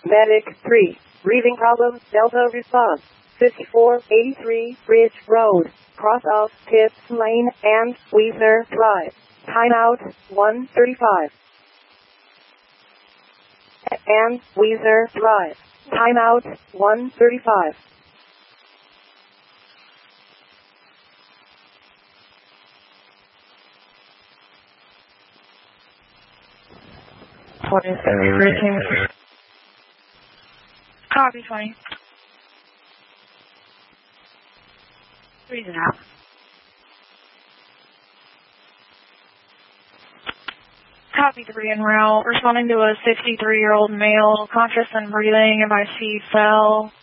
Medic 3. Breathing problem, Delta response. 5483 Bridge Road, cross of Pitt Lane and Weezer Drive. Timeout 1:35. And Weezer Drive. Timeout 1:35. Copy 20. 3's out. Copy 3 en route. Responding to a 63-year-old male, conscious and breathing, MIC cell.